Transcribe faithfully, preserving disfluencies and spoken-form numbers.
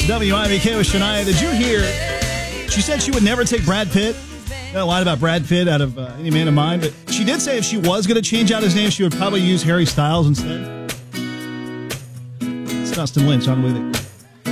W I B K with Shania. Did you hear? She said she would never take Brad Pitt. Got a lot about Brad Pitt out of uh, Any Man of Mine, but she did say if she was going to change out his name, she would probably use Harry Styles instead. It's Dustin Lynch on with it.